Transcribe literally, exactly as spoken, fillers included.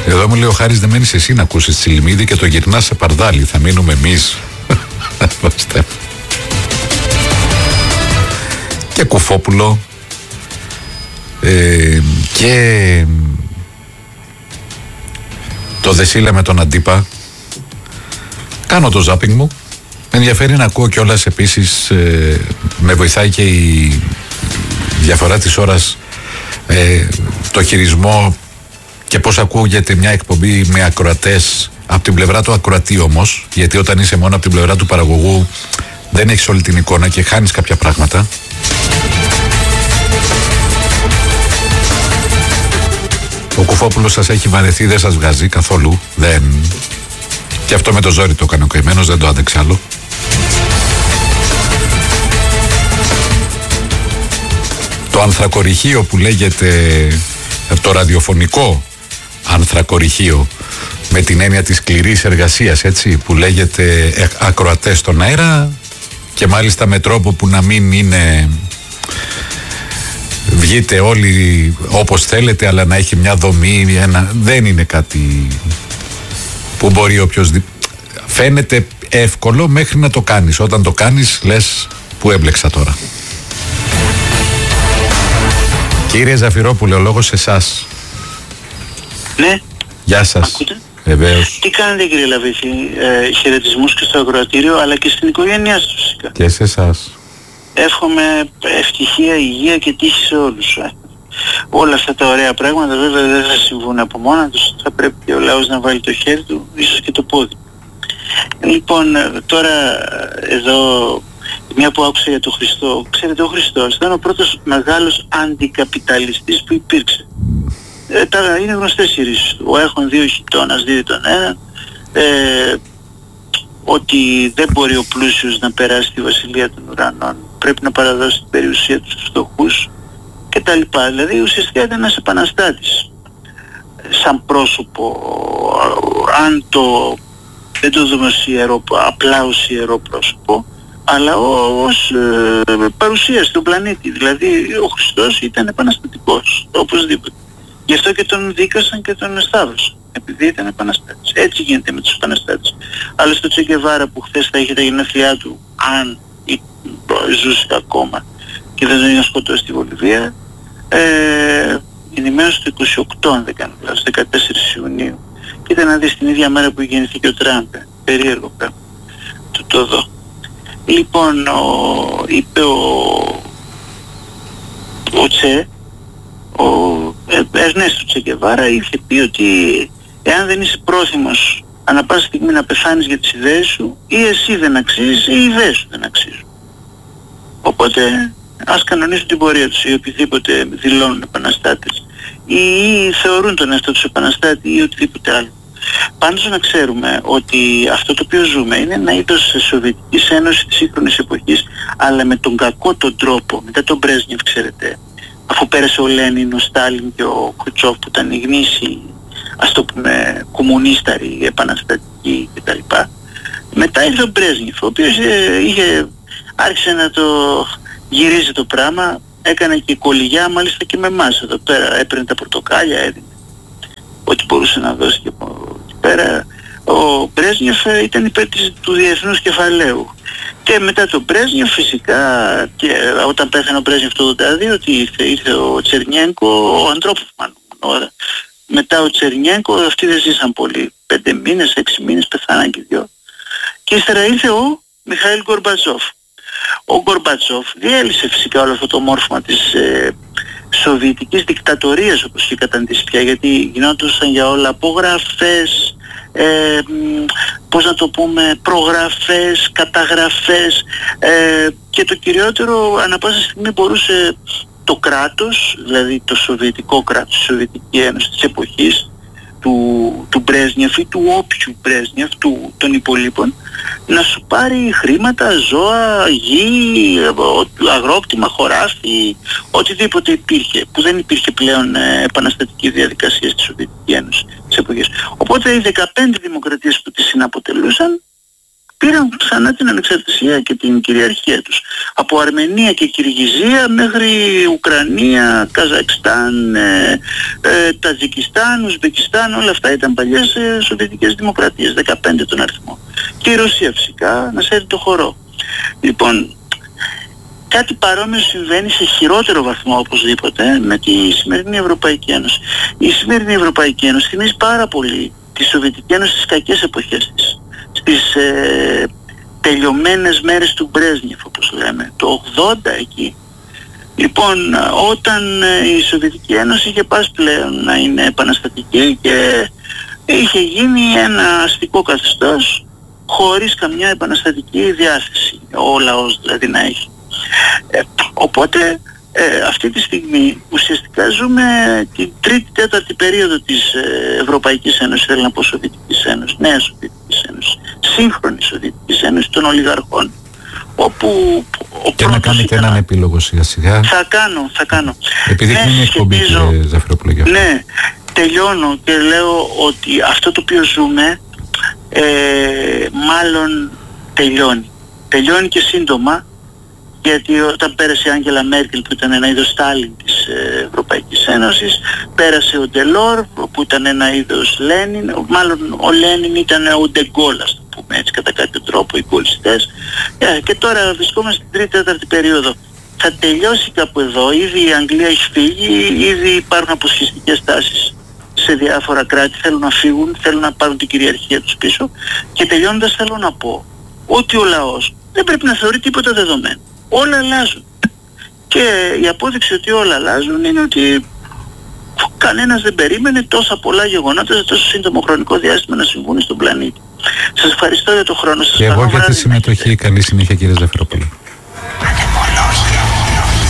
Εδώ μου λέει ο Χάρης, δεν μένεις εσύ να ακούσεις Τσιλιμίδη και το γυρνάς σε παρδάλι. Θα μείνουμε εμείς. Και Κουφόπουλο ε, και το Δεσίλα με τον Αντίπα. Κάνω το ζάπινγκ μου. Με ενδιαφέρει να ακούω κιόλας επίσης, ε, με βοηθάει και η διαφορά της ώρας, ε, το χειρισμό και πώς ακούγεται μια εκπομπή με ακροατές από την πλευρά του ακροατή όμως, γιατί όταν είσαι μόνο από την πλευρά του παραγωγού δεν έχεις όλη την εικόνα και χάνεις κάποια πράγματα. Ο Κουφόπουλος σας έχει βαρεθεί, δεν σας βγάζει καθόλου. Δεν. Και αυτό με το ζόρι το έκανε ο καημένος, δεν το άντεξε άλλο. Το ανθρακορυχείο που λέγεται, το ραδιοφωνικό ανθρακορυχείο, με την έννοια της σκληρής εργασίας, έτσι, που λέγεται ακροατές στον αέρα, και μάλιστα με τρόπο που να μην είναι βγείτε όλοι όπως θέλετε, αλλά να έχει μια δομή, ένα, δεν είναι κάτι που μπορεί οποιοσδήποτε. Φαίνεται εύκολο μέχρι να το κάνεις. Όταν το κάνεις λες, που έμπλεξα τώρα. Κύριε Ζαφυρόπουλε, ο λόγος σε εσάς. Ναι. Γεια σας. Ακούτε? Βεβαίως. Τι κάνετε κύριε Λαβίθη, ε, χαιρετισμούς και στο ακροατήριο, αλλά και στην οικογένειά σας φυσικά. Και σε εσάς. Εύχομαι ευτυχία, υγεία και τύχη σε όλους. Όλα αυτά τα ωραία πράγματα βέβαια δεν θα συμβούν από μόνα τους, θα πρέπει και ο λαός να βάλει το χέρι του, ίσως και το πόδι. Λοιπόν, τώρα εδώ, μια που άκουσα για τον Χριστό, ξέρετε, ο Χριστός ήταν ο πρώτος μεγάλος αντικαπιταλιστής που υπήρξε. Ε, τα, είναι γνωστές οι ρίσεις του. Ο έχων δύο χιτώνας δίδει τον έναν, ε, ότι δεν μπορεί ο πλούσιος να περάσει τη βασιλεία των ουρανών, πρέπει να παραδώσει την περιουσία του στους φτωχούς και τα λοιπά. Δηλαδή ουσιαστικά ήταν ένας επαναστάτης σαν πρόσωπο, αν το δεν το δούμε ως ιερό, απλά ως ιερό πρόσωπο, αλλά ως ε, παρουσία στον πλανήτη. Δηλαδή ο Χριστός ήταν επαναστατικός οπωσδήποτε. Γι' αυτό και τον δίκασαν και τον σταύρωσαν, επειδή ήταν επαναστάτης. Έτσι γίνεται με τους επαναστάτες. Άλλωστε το Τσε Γκεβάρα που χθες θα είχε τα γενέθλιά του, αν ζούσε ακόμα και δεν τον είχαν σκοτώσει στη Βολιβία, ε, γεννημένος το είκοσι οκτώ, αν δεν κάνω λάθος, δεκατέσσερις Ιουνίου. Και ήταν να δεις την ίδια μέρα που γεννήθηκε ο Τραμπ. Περίεργο πράγμα. Του το δω. Λοιπόν, ο, είπε ο, ο Τσε, ο Ερνέστο Τσε Γκεβάρα είχε πει ότι εάν δεν είσαι πρόθυμος ανά πάσα στιγμή να πεθάνεις για τις ιδέες σου, ή εσύ δεν αξίζεις ή οι ιδέες σου δεν αξίζουν. Οπότε ας κανονίσουν την πορεία τους, ή οποιοδήποτε δηλώνουν επαναστάτες ή θεωρούν τον εαυτό τους επαναστάτη ή οτιδήποτε άλλο. Πάντως να ξέρουμε ότι αυτό το οποίο ζούμε είναι ένα είδος Σοβιετικής Ένωσης της σύγχρονης εποχής, αλλά με τον κακό τον τρόπο, μετά τον Μπρέζνιεφ, ξέρετε, αφού πέρασε ο Λένιν, ο Στάλιν και ο Κρουτσόφ που ήταν οι γνήσιοι, ας το πούμε, κομμουνίσταροι, επαναστατικοί κτλ. Μετά ήρθε ο Μπρέζνιεφ, ο οποίος ε, είχε, άρχισε να το γυρίζει το πράγμα, έκανε και κολυγιά, μάλιστα και με εμάς εδώ πέρα, έπαιρνε τα πορτοκάλια, έδινε ό,τι μπορούσε να δώσει και από εκεί πέρα. Ο Μπρέζνιεφ ήταν υπέρ της, του διεθνούς κεφαλαίου. Και μετά τον Μπρέζνιεφ φυσικά, και όταν πέθανε ο Μπρέζνιεφ το ογδόντα δύο, τι ήρθε, ήρθε ο Τσερνιένκο, ο Αντρόποφμαν. Μετά ο Τσερνιένκο, αυτοί δεν ζήσαν πολύ, πέντε μήνες, έξι μήνες, πεθάναν και δυο. Και ύστερα ήρθε ο Μιχαήλ Γκορμπατσόφ. Ο Γκορμπατσόφ διέλυσε φυσικά όλο αυτό το μόρφωμα της ε, σοβιετικής δικτατορίας, όπως είχε καταντήσει πια, γιατί γινόντουσαν για όλα απογραφές, ε, πώς να το πούμε, προγραφές, καταγραφές, ε, και το κυριότερο, ανά πάσα στιγμή μπορούσε το κράτος, δηλαδή το σοβιετικό κράτος, η Σοβιετική Ένωση της εποχής του, του Μπρέζνιεφ ή του όποιου Μπρέζνιεφ, του, των υπολείπων, να σου πάρει χρήματα, ζώα, γη, αγρόκτημα, χωράφι, οτιδήποτε υπήρχε, που δεν υπήρχε πλέον ε, επαναστατική διαδικασία στη Σοβιετική Ένωση της εποχής. Οπότε οι δεκαπέντε δημοκρατίες που τη συναποτελούσαν πήραν ξανά την ανεξαρτησία και την κυριαρχία τους. Από Αρμενία και Κυργιζία μέχρι Ουκρανία, Καζακστάν, ε, ε, Τατζικιστάν, Ουσμπεκιστάν, όλα αυτά ήταν παλιές ε, σοβιετικές δημοκρατίες, δεκαπέντε τον αριθμό. Και η Ρωσία φυσικά να σέρει το χορό. Λοιπόν, κάτι παρόμοιο συμβαίνει σε χειρότερο βαθμό οπωσδήποτε με τη σημερινή Ευρωπαϊκή Ένωση. Η σημερινή Ευρωπαϊκή Ένωση θυμίζει πάρα πολύ τη Σοβιετική Ένωση στις κακές εποχές της. Στις ε, τελειωμένες μέρες του Μπρέζνιεφ, όπως λέμε, το ογδόντα εκεί. Λοιπόν, όταν η Σοβιετική Ένωση είχε πάει πλέον να είναι επαναστατική και είχε γίνει ένα αστικό καθεστώς χωρίς καμιά επαναστατική διάθεση, ο λαός δηλαδή να έχει. Ε, οπότε ε, αυτή τη στιγμή ουσιαστικά ζούμε την τρίτη τέταρτη περίοδο της ε, Ευρωπαϊκής Ένωσης, θέλω να πω Σοβιετικής Ένωσης, νέας Σοβιετικής Ένωσης, σύγχρονη Σοβιετικής Ένωσης των ολιγαρχών, όπου ο και να κάνετε ήταν... έναν επίλογο σιγά σιγά. Θα κάνω, θα κάνω. Επειδή ναι, είναι εκπομπή, κύριε Ζαφυρόπουλο. Ναι, τελειώνω και λέω ότι αυτό το οποίο ζούμε ε, μάλλον τελειώνει. Τελειώνει και σύντομα, γιατί όταν πέρασε η Άγγελα Μέρκελ που ήταν ένα είδος Στάλιν της Ευρωπαϊκής Ένωσης, πέρασε ο Ντελόρ που ήταν ένα είδος Λένιν, μάλλον ο Λένιν ήταν ο Ντεγκόλ, ας το πούμε έτσι κατά κάποιο τρόπο, οι γκολιστές, και τώρα βρισκόμαστε στην τρίτη τέταρτη περίοδο. Θα τελειώσει κάπου εδώ, ήδη η Αγγλία έχει φύγει, ήδη υπάρχουν αποσχιστικές τάσεις σε διάφορα κράτη, θέλουν να φύγουν, θέλουν να πάρουν την κυριαρχία τους πίσω, και τελειώνοντας θέλω να πω ότι ο λαός δεν πρέπει να θεωρεί τίποτα δεδομένο. Όλα αλλάζουν. Και η απόδειξη ότι όλα αλλάζουν είναι ότι κανένας δεν περίμενε τόσα πολλά γεγονότα σε τόσο σύντομο χρονικό διάστημα να συμβούν στον πλανήτη. Σας ευχαριστώ για το χρόνο σας. Και εγώ για τη συμμετοχή. Καλή συνέχεια, κύριε Ζαφυρόπουλο.